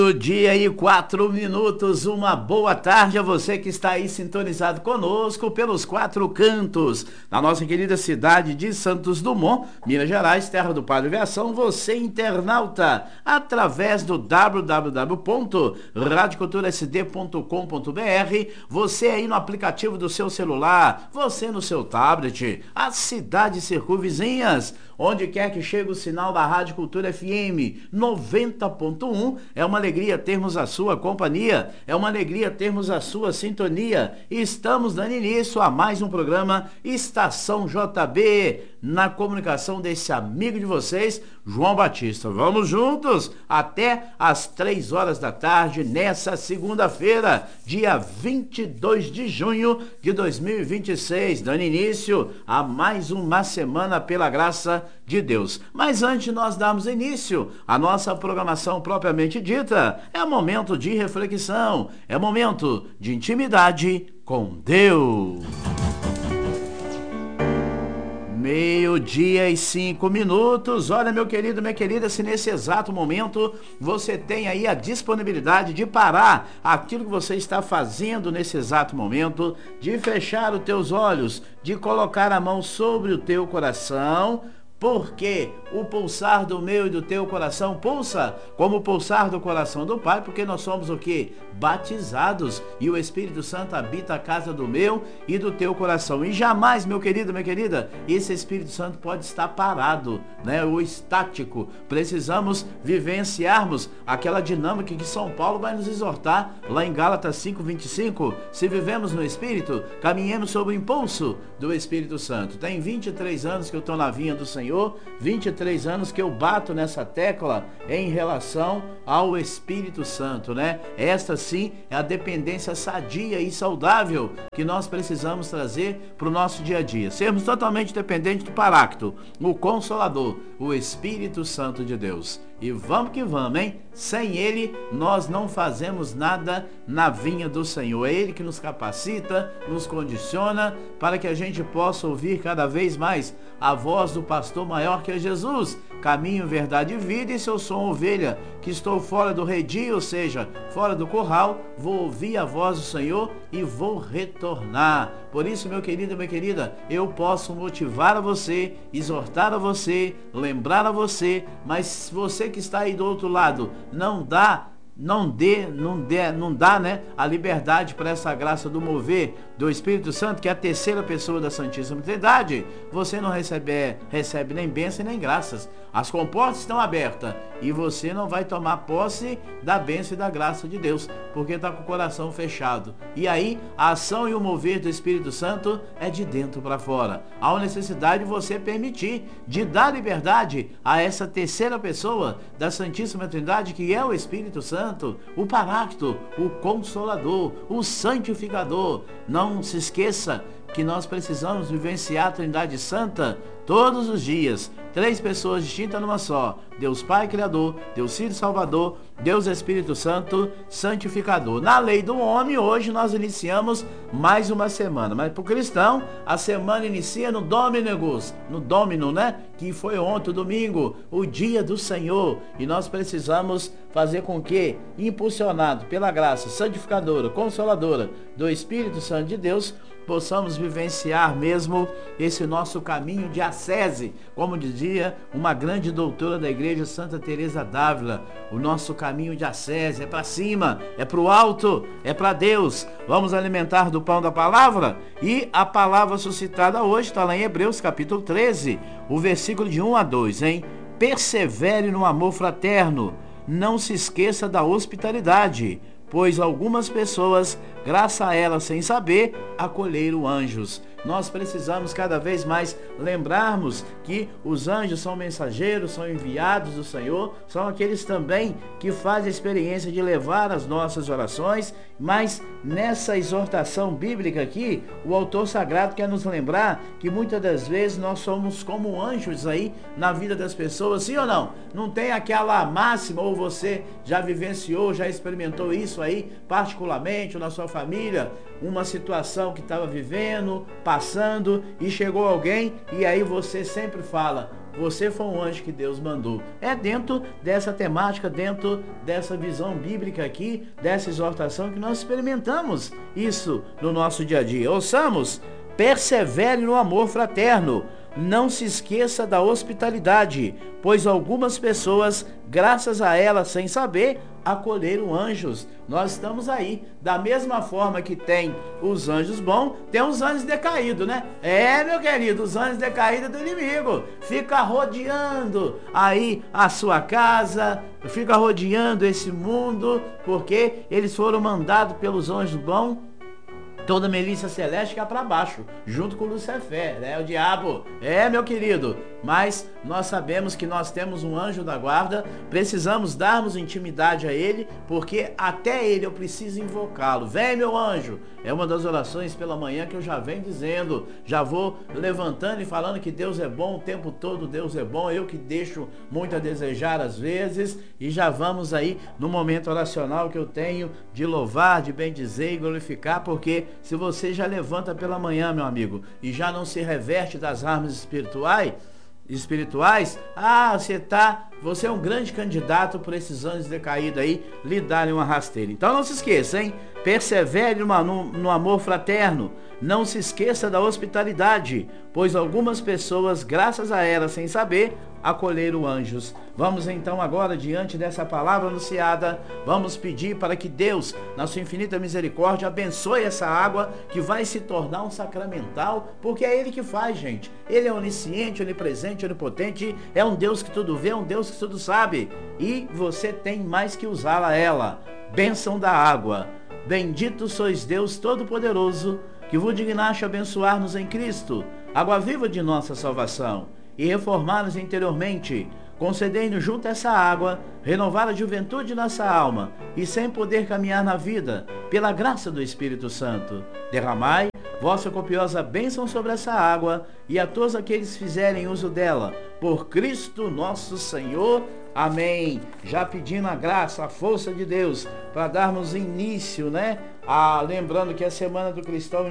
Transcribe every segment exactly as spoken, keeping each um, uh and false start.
Dia e quatro minutos, uma boa tarde a você que está aí sintonizado conosco pelos quatro cantos na nossa querida cidade de Santos Dumont, Minas Gerais, terra do Padre Aviação. Você internauta, através do w w w ponto radio cultura s d ponto com ponto b r, você aí no aplicativo do seu celular, você no seu tablet, as cidades circunvizinhas, onde quer que chegue o sinal da Rádio Cultura F M noventa ponto um, é uma alegria termos a sua companhia, é uma alegria termos a sua sintonia. Estamos dando início a mais um programa Estação J B, na comunicação desse amigo de vocês, João Batista. Vamos juntos até às três horas da tarde, nessa segunda-feira, dia vinte e dois de junho de dois mil e vinte e seis, dando início a mais uma semana pela graça de Deus. Mas antes de nós darmos início à nossa programação propriamente dita, é momento de reflexão, é momento de intimidade com Deus. Meio-dia e cinco minutos. Olha, meu querido, minha querida, se nesse exato momento você tem aí a disponibilidade de parar aquilo que você está fazendo nesse exato momento, de fechar os teus olhos, de colocar a mão sobre o teu coração, porque o pulsar do meu e do teu coração pulsa como o pulsar do coração do Pai, porque nós somos o quê? Batizados, e o Espírito Santo habita a casa do meu e do teu coração. E jamais, meu querido, minha querida, esse Espírito Santo pode estar parado, né? Ou estático. Precisamos vivenciarmos aquela dinâmica que São Paulo vai nos exortar lá em Gálatas cinco, vinte e cinco. Se vivemos no Espírito, caminhemos sob o impulso do Espírito Santo. Tem vinte e três anos que eu estou na vinha do Senhor, vinte e três anos que eu bato nessa tecla em relação ao Espírito Santo, né? Esta sim é a dependência sadia e saudável que nós precisamos trazer para o nosso dia a dia. Sermos totalmente dependentes do Paráclito, o Consolador, o Espírito Santo de Deus. E vamos que vamos, hein? Sem Ele, nós não fazemos nada na vinha do Senhor. É Ele que nos capacita, nos condiciona, para que a gente possa ouvir cada vez mais a voz do pastor maior que é Jesus. Caminho, verdade e vida, e se eu sou uma ovelha que estou fora do redil, ou seja, fora do curral, vou ouvir a voz do Senhor e vou retornar. Por isso, meu querido e minha querida, eu posso motivar a você, exortar a você, lembrar a você, mas se você que está aí do outro lado não dá, não dê, não dê, não dá, né, a liberdade para essa graça do mover do Espírito Santo, que é a terceira pessoa da Santíssima Trindade, você não recebe, recebe nem bênção nem graças. As comportas estão abertas e você não vai tomar posse da bênção e da graça de Deus, porque está com o coração fechado. E aí, a ação e o mover do Espírito Santo é de dentro para fora. Há uma necessidade de você permitir, de dar liberdade a essa terceira pessoa da Santíssima Trindade, que é o Espírito Santo, o Paráclito, o Consolador, o Santificador. Não se esqueça que nós precisamos vivenciar a Trindade Santa todos os dias. Três pessoas distintas numa só: Deus Pai Criador, Deus Filho Salvador, Deus Espírito Santo Santificador. Na lei do homem, hoje nós iniciamos mais uma semana, mas para o cristão a semana inicia no Dominus, no Domino, né? Que foi ontem, domingo, o dia do Senhor, e nós precisamos fazer com que, impulsionado pela graça santificadora, consoladora do Espírito Santo de Deus, possamos vivenciar mesmo esse nosso caminho de ascese, como dizia uma grande doutora da igreja, Santa Teresa d'Ávila. O nosso caminho de ascese é para cima, é para o alto, é para Deus. Vamos alimentar do pão da palavra, e a palavra suscitada hoje está lá em Hebreus capítulo treze, o versículo de um a dois, hein? Persevere no amor fraterno, não se esqueça da hospitalidade, pois algumas pessoas, graças a elas sem saber, acolheram anjos. Nós precisamos cada vez mais lembrarmos que os anjos são mensageiros, são enviados do Senhor, são aqueles também que fazem a experiência de levar as nossas orações, mas nessa exortação bíblica aqui, o autor sagrado quer nos lembrar que muitas das vezes nós somos como anjos aí na vida das pessoas, sim ou não? Não tem aquela máxima, ou você já vivenciou, já experimentou isso aí, particularmente, ou na sua família, uma situação que estava vivendo, passando, e chegou alguém, e aí você sempre fala: você foi um anjo que Deus mandou. É dentro dessa temática, dentro dessa visão bíblica aqui, dessa exortação que nós experimentamos isso no nosso dia a dia. Ouçamos: persevere no amor fraterno. Não se esqueça da hospitalidade, pois algumas pessoas, graças a ela, sem saber, acolheram anjos. Nós estamos aí, da mesma forma que tem os anjos bons, tem os anjos decaídos, né? É, meu querido, os anjos decaídos do inimigo. Fica rodeando aí a sua casa, fica rodeando esse mundo, porque eles foram mandados pelos anjos bons, toda a milícia celeste cá para baixo, junto com Lucifer, né? O diabo. É, meu querido. Mas nós sabemos que nós temos um anjo da guarda, precisamos darmos intimidade a ele, porque até ele eu preciso invocá-lo. Vem, meu anjo. É uma das orações pela manhã que eu já venho dizendo, já vou levantando e falando que Deus é bom o tempo todo, Deus é bom, eu que deixo muito a desejar às vezes, e já vamos aí no momento oracional que eu tenho de louvar, de bendizer e glorificar, porque se você já levanta pela manhã, meu amigo, e já não se reverte das armas espirituais, espirituais, ah, você tá, você é um grande candidato por esses anjos decaídos aí lhe darem uma rasteira. Então não se esqueça, hein? Persevere no, no, no amor fraterno. Não se esqueça da hospitalidade, pois algumas pessoas, graças a ela, sem saber, acolheram anjos. Vamos então agora, diante dessa palavra anunciada, vamos pedir para que Deus, na sua infinita misericórdia, abençoe essa água que vai se tornar um sacramental, porque é Ele que faz, gente. Ele é onisciente, onipresente, onipotente, é um Deus que tudo vê, é um Deus que tudo sabe, e você tem mais que usá-la ela. Bênção da água. Bendito sois Deus Todo-Poderoso, que vos dignaste abençoar-nos em Cristo, água viva de nossa salvação, e reformar-nos interiormente. Concedei-nos junto a essa água, renovar a juventude de nossa alma, e sem poder caminhar na vida, pela graça do Espírito Santo, derramai vossa copiosa bênção sobre essa água, e a todos aqueles que fizerem uso dela, por Cristo nosso Senhor. Amém. Já pedindo a graça, a força de Deus, para darmos início, né? Ah, lembrando que a Semana do Cristão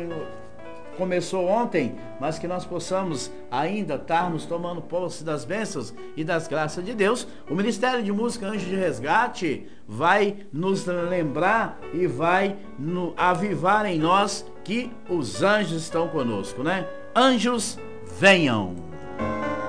começou ontem, mas que nós possamos ainda estarmos tomando posse das bênçãos e das graças de Deus. O Ministério de Música Anjo de Resgate vai nos lembrar e vai no, avivar em nós que os anjos estão conosco, né? Anjos, venham!